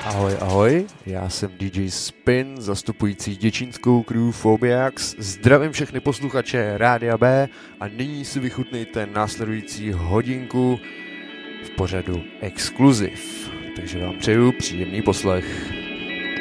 Ahoj, ahoj, já jsem DJ Spin, zastupující děčínskou crew Phobiax. Zdravím všechny posluchače Rádia B a nyní si vychutnejte následující hodinku v pořadu Exkluziv. Takže vám přeju příjemný poslech.